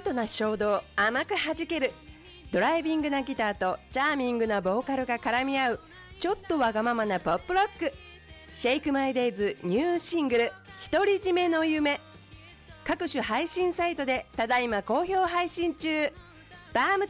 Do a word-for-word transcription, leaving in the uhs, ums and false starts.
トな衝動甘く弾ける、ドライビングなギターとチャーミングなボーカルが絡み合うちょっとわがままなポップロック。シェイクマイデイズニューシングル独り占めの夢、各種配信サイトでただいま好評配信中。バーム